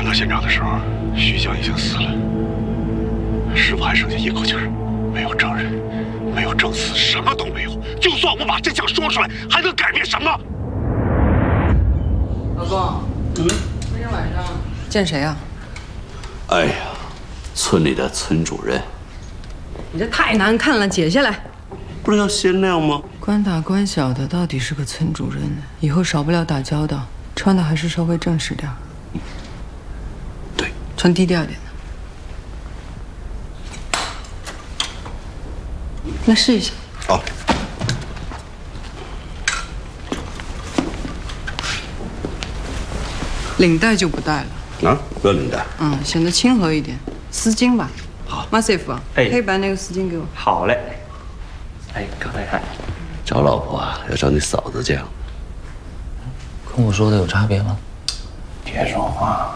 到现场的时候，徐江已经死了，师傅还剩下一口气儿，没有证人，没有证词，什么都没有。就算我把真相说出来，还能改变什么？ 老公，今天晚上见谁啊？ 哎呀，村里的村主任。 你这太难看了，解下来。 不是要鲜亮吗？ 官大官小的，到底是个村主任，以后少不了打交道，穿的还是稍微正式点。 对， 穿低调点的。那试一下。 好。 领带就不带了。 啊，不要领带。 显得亲和一点。丝巾吧。 好。 马师傅啊，黑白那个丝巾给我。 好嘞。哎，高太太， 找老婆啊，要找你嫂子这样。 跟我说的有差别吗？ 别说话。